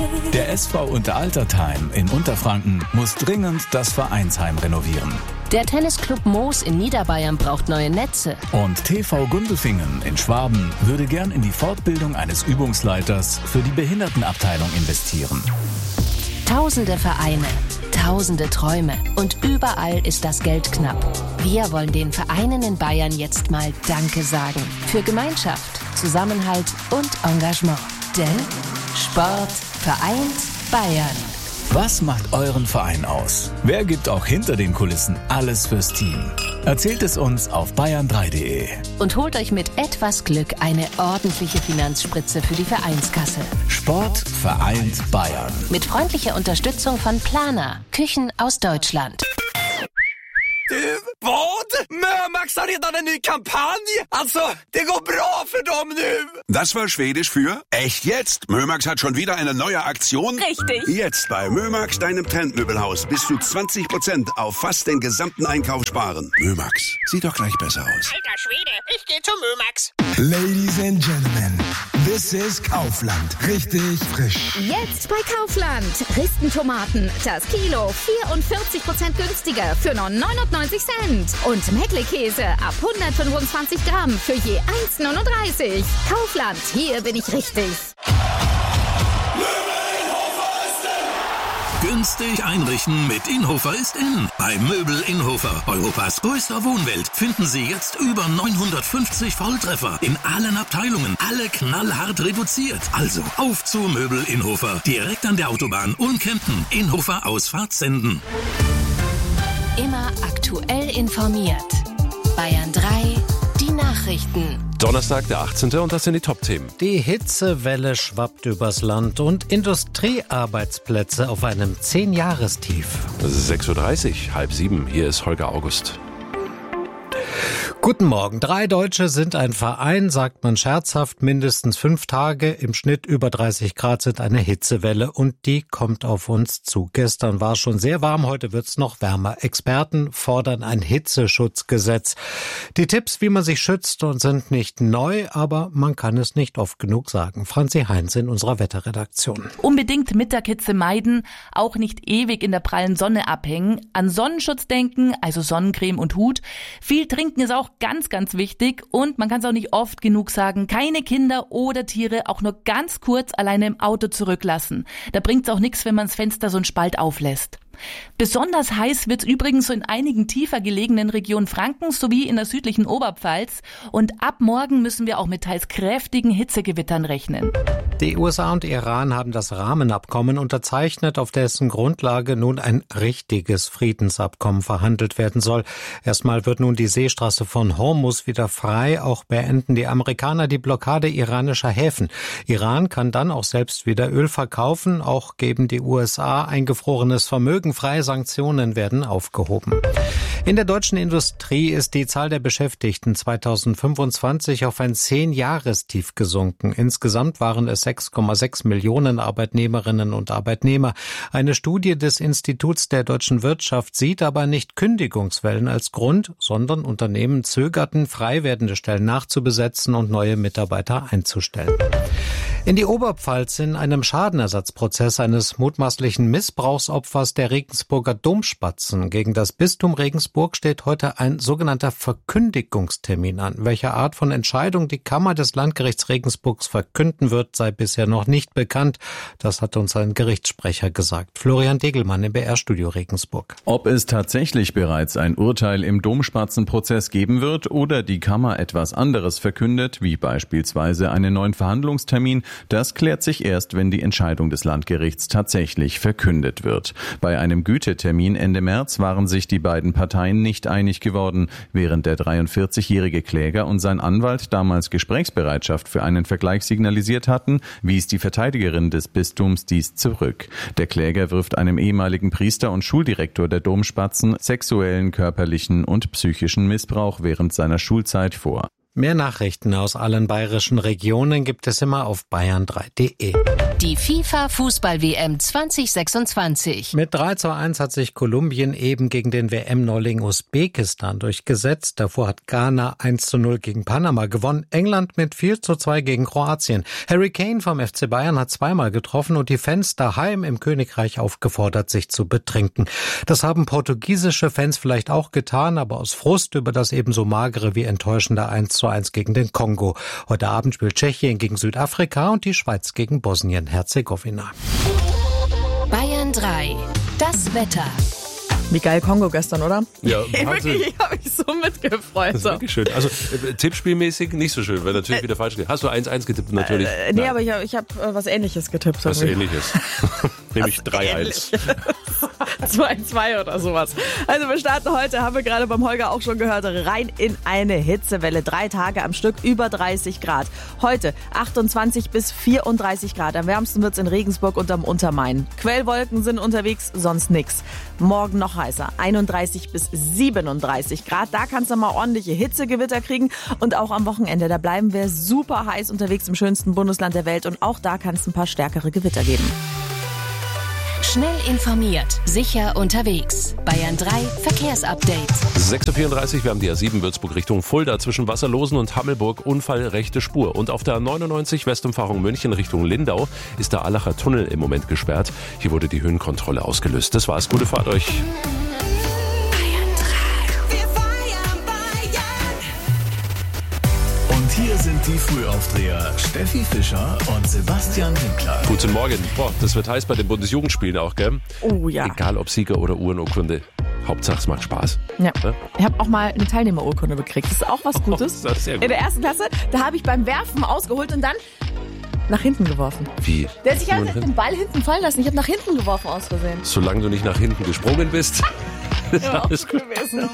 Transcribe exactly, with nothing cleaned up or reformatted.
Der S V Unteraltertheim in Unterfranken muss dringend das Vereinsheim renovieren. Der Tennisclub Moos in Niederbayern braucht neue Netze. Und T V Gundelfingen in Schwaben würde gern in die Fortbildung eines Übungsleiters für die Behindertenabteilung investieren. Tausende Vereine, tausende Träume und überall ist das Geld knapp. Wir wollen den Vereinen in Bayern jetzt mal Danke sagen. Für Gemeinschaft, Zusammenhalt und Engagement. Denn Sport vereint Bayern. Was macht euren Verein aus? Wer gibt auch hinter den Kulissen alles fürs Team? Erzählt es uns auf bayern drei punkt de. Und holt euch mit etwas Glück eine ordentliche Finanzspritze für die Vereinskasse. Sport vereint Bayern. Mit freundlicher Unterstützung von Plana, Küchen aus Deutschland. Du, vad? Mömax har redan en ny kampanj. Alltså, det går bra för dem nu. Das war Schwedisch für echt jetzt. Mömax hat schon wieder eine neue Aktion. Richtig. Jetzt bei Mömax, deinem Trendmöbelhaus, bis zu zwanzig Prozent auf fast den gesamten Einkauf sparen. Mömax, sieht doch gleich besser aus. Alter Schwede, ich geh zu Mömax. Ladies and Gentlemen, this is Kaufland. Richtig frisch. Jetzt bei Kaufland. Ristentomaten, das Kilo vierundvierzig Prozent günstiger für nur neunundneunzig Cent. Und Meckle-Käse ab hundertfünfundzwanzig Gramm für je eins neununddreißig. Kaufland, hier bin ich richtig. Günstig einrichten mit Inhofer ist in. Bei Möbel Inhofer, Europas größter Wohnwelt, finden Sie jetzt über neunhundertfünfzig Volltreffer in allen Abteilungen. Alle knallhart reduziert. Also auf zu Möbel Inhofer. Direkt an der Autobahn Ulm-Kempten. Inhofer Ausfahrt Senden. Immer aktuell informiert. Bayern drei, die Nachrichten. Donnerstag, der achtzehnte und das sind die Top-Themen. Die Hitzewelle schwappt übers Land und Industriearbeitsplätze auf einem zehn-Jahrestief. Das ist sechs Uhr dreißig, halb sieben. Hier ist Holger August. Guten Morgen. Drei Deutsche sind ein Verein, sagt man scherzhaft. Mindestens fünf Tage, im Schnitt über dreißig Grad sind eine Hitzewelle und die kommt auf uns zu. Gestern war es schon sehr warm, heute wird es noch wärmer. Experten fordern ein Hitzeschutzgesetz. Die Tipps, wie man sich schützt, sind nicht neu, aber man kann es nicht oft genug sagen. Franzi Heinz in unserer Wetterredaktion. Unbedingt Mittagshitze meiden, auch nicht ewig in der prallen Sonne abhängen, an Sonnenschutz denken, also Sonnencreme und Hut. Viel trinken ist auch ganz, ganz wichtig und man kann es auch nicht oft genug sagen, keine Kinder oder Tiere auch nur ganz kurz alleine im Auto zurücklassen. Da bringt es auch nichts, wenn man das Fenster so einen Spalt auflässt. Besonders heiß wird es übrigens so in einigen tiefer gelegenen Regionen Frankens sowie in der südlichen Oberpfalz. Und ab morgen müssen wir auch mit teils kräftigen Hitzegewittern rechnen. Die U S A und Iran haben das Rahmenabkommen unterzeichnet, auf dessen Grundlage nun ein richtiges Friedensabkommen verhandelt werden soll. Erstmal wird nun die Seestraße von Hormuz wieder frei. Auch beenden die Amerikaner die Blockade iranischer Häfen. Iran kann dann auch selbst wieder Öl verkaufen. Auch geben die U S A eingefrorenes Vermögen frei, Sanktionen werden aufgehoben. In der deutschen Industrie ist die Zahl der Beschäftigten zweitausendfünfundzwanzig auf ein zehn-Jahrestief gesunken. Insgesamt waren es sechs Komma sechs Millionen Arbeitnehmerinnen und Arbeitnehmer. Eine Studie des Instituts der deutschen Wirtschaft sieht aber nicht Kündigungswellen als Grund, sondern Unternehmen zögerten, frei werdende Stellen nachzubesetzen und neue Mitarbeiter einzustellen. In die Oberpfalz in einem Schadenersatzprozess eines mutmaßlichen Missbrauchsopfers der Regensburger Domspatzen gegen das Bistum Regensburg steht heute ein sogenannter Verkündigungstermin an. Welche Art von Entscheidung die Kammer des Landgerichts Regensburgs verkünden wird, sei bisher noch nicht bekannt. Das hat uns ein Gerichtssprecher gesagt. Florian Degelmann im B R-Studio Regensburg. Ob es tatsächlich bereits ein Urteil im Domspatzenprozess geben wird oder die Kammer etwas anderes verkündet, wie beispielsweise einen neuen Verhandlungstermin, das klärt sich erst, wenn die Entscheidung des Landgerichts tatsächlich verkündet wird. Bei einem Gütetermin Ende März waren sich die beiden Parteien nicht einig geworden. Während der dreiundvierzigjährige Kläger und sein Anwalt damals Gesprächsbereitschaft für einen Vergleich signalisiert hatten, wies die Verteidigerin des Bistums dies zurück. Der Kläger wirft einem ehemaligen Priester und Schuldirektor der Domspatzen sexuellen, körperlichen und psychischen Missbrauch während seiner Schulzeit vor. Mehr Nachrichten aus allen bayerischen Regionen gibt es immer auf bayern drei punkt de. Die FIFA-Fußball-W M zwanzig sechsundzwanzig. Mit drei zu eins hat sich Kolumbien eben gegen den W M-Neuling Usbekistan durchgesetzt. Davor hat Ghana eins zu null gegen Panama gewonnen. England mit vier zu zwei gegen Kroatien. Harry Kane vom F C Bayern hat zweimal getroffen und die Fans daheim im Königreich aufgefordert, sich zu betrinken. Das haben portugiesische Fans vielleicht auch getan, aber aus Frust über das ebenso magere wie enttäuschende eins zu eins gegen den Kongo. Heute Abend spielt Tschechien gegen Südafrika und die Schweiz gegen Bosnien-Herzegowina. Bayern drei. Das Wetter. Wie geil Kongo gestern, oder? Ja, hey, wirklich, ich habe mich so mitgefreut. Das ist wirklich schön. Also äh, tippspielmäßig nicht so schön, weil natürlich äh, wieder falsch geht. Hast du eins eins getippt natürlich? Äh, nee, Nein. aber ich habe ich hab, äh, was Ähnliches getippt. Was Ähnliches? Nämlich drei eins. zwei zwei oder sowas. Also wir starten heute, haben wir gerade beim Holger auch schon gehört, rein in eine Hitzewelle. Drei Tage am Stück, über dreißig Grad. Heute achtundzwanzig bis vierunddreißig Grad. Am wärmsten wird's in Regensburg und am Untermain. Quellwolken sind unterwegs, sonst nix. Morgen noch heißer, einunddreißig bis siebenunddreißig Grad. Da kannst du mal ordentliche Hitzegewitter kriegen. Und auch am Wochenende, da bleiben wir super heiß unterwegs im schönsten Bundesland der Welt. Und auch da kann es ein paar stärkere Gewitter geben. Schnell informiert, sicher unterwegs. Bayern drei Verkehrsupdate. sechs Uhr vierunddreißig, wir haben die A sieben Würzburg Richtung Fulda zwischen Wasserlosen und Hammelburg, Unfall rechte Spur. Und auf der A neunundneunzig Westumfahrung München Richtung Lindau ist der Allacher Tunnel im Moment gesperrt. Hier wurde die Höhenkontrolle ausgelöst. Das war's, gute Fahrt euch. Hier sind die Frühaufdreher Steffi Fischer und Sebastian Winkler. Guten Morgen. Boah, das wird heiß bei den Bundesjugendspielen auch, gell? Oh ja. Egal ob Sieger oder Uhrenurkunde. Hauptsache es macht Spaß. Ja. ja? Ich habe auch mal eine Teilnehmerurkunde gekriegt. Das ist auch was Gutes. Oh, das ist sehr gut. In der ersten Klasse, da habe ich beim Werfen ausgeholt und dann nach hinten geworfen. Wie? Der hat sich ja den Ball hinten fallen lassen. Ich habe nach hinten geworfen aus Versehen. Solange du nicht nach hinten gesprungen bist, ist ja, alles gut gewesen.